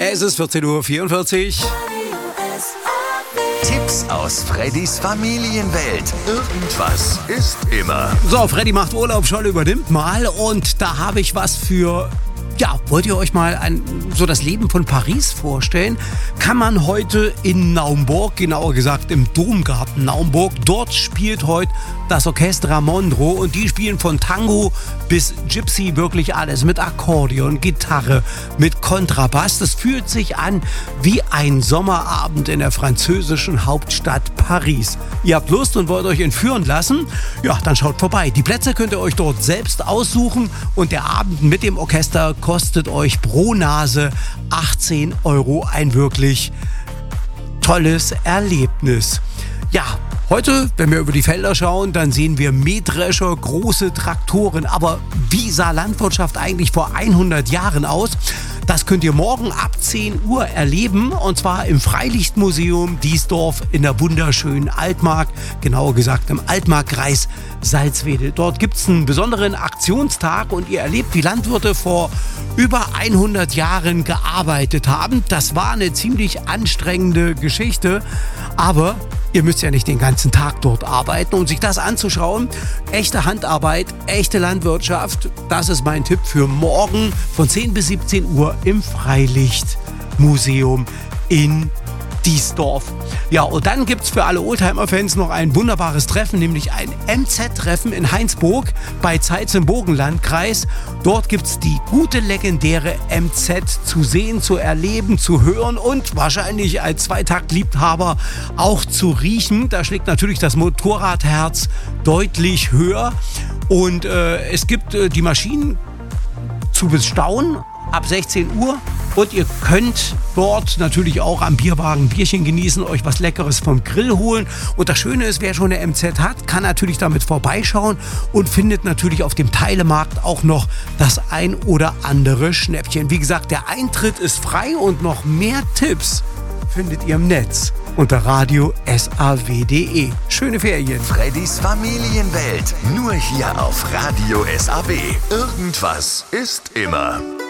Es ist 14.44 Uhr. Tipps aus Freddys Familienwelt. Irgendwas ist immer. So, Freddy macht Urlaub, Scholl übernimmt mal und da habe ich was für... Ja, wollt ihr euch mal so das Leben von Paris vorstellen? Kann man heute in Naumburg, genauer gesagt im Domgarten Naumburg, dort spielt heute das Orchestra Mondro und die spielen von Tango bis Gypsy wirklich alles mit Akkordeon, Gitarre, mit Kontrabass. Das fühlt sich an wie ein Sommerabend in der französischen Hauptstadt Paris. Ihr habt Lust und wollt euch entführen lassen? Ja, dann schaut vorbei. Die Plätze könnt ihr euch dort selbst aussuchen und der Abend mit dem Orchester kostet euch pro Nase 18 €. Ein wirklich tolles Erlebnis. Ja, heute, wenn wir über die Felder schauen, dann sehen wir Mähdrescher, große Traktoren. Aber wie sah Landwirtschaft eigentlich vor 100 Jahren aus? Das könnt ihr morgen ab 10 Uhr erleben und zwar im Freilichtmuseum Diesdorf in der wunderschönen Altmark, genauer gesagt im Altmarkkreis Salzwedel. Dort gibt es einen besonderen Aktionstag und ihr erlebt, wie Landwirte vor über 100 Jahren gearbeitet haben. Das war eine ziemlich anstrengende Geschichte, aber ihr müsst ja nicht den ganzen Tag dort arbeiten und sich das anzuschauen. Echte Handarbeit, echte Landwirtschaft, das ist mein Tipp für morgen von 10 bis 17 Uhr im Freilichtmuseum in Diesdorf. Ja, und dann gibt es für alle Oldtimer-Fans noch ein wunderbares Treffen, nämlich ein MZ-Treffen in Heinsburg bei Zeitz im Burgenlandkreis. Dort gibt es die gute, legendäre MZ zu sehen, zu erleben, zu hören und wahrscheinlich als Zweitakt-Liebhaber auch zu riechen. Da schlägt natürlich das Motorradherz deutlich höher. Und es gibt die Maschinen zu bestaunen ab 16 Uhr. Und ihr könnt dort natürlich auch am Bierwagen ein Bierchen genießen, euch was Leckeres vom Grill holen. Und das Schöne ist, wer schon eine MZ hat, kann natürlich damit vorbeischauen und findet natürlich auf dem Teilemarkt auch noch das ein oder andere Schnäppchen. Wie gesagt, der Eintritt ist frei und noch mehr Tipps findet ihr im Netz unter radio-saw.de. Schöne Ferien. Freddys Familienwelt. Nur hier auf Radio SAW. Irgendwas ist immer.